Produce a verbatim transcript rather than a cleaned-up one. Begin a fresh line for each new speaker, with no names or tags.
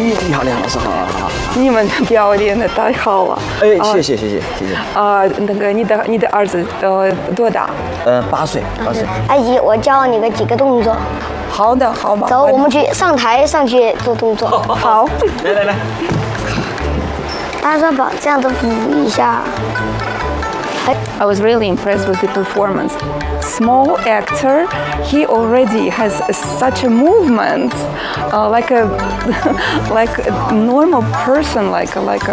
漂亮，老师，好好好。
你们表演的太好了。
哎，谢谢谢谢谢谢。
啊，那个你的你的儿子呃多大？
呃，八岁，八岁。
阿姨，我教你个几个动作。
好的，好吧。
走，我们去上台上去做动作。
好。
来来来。
大家把这样子补一下。
I was really impressed with the performance. Small actor, he already has such a movement, uh, like a like a normal person, like a, like a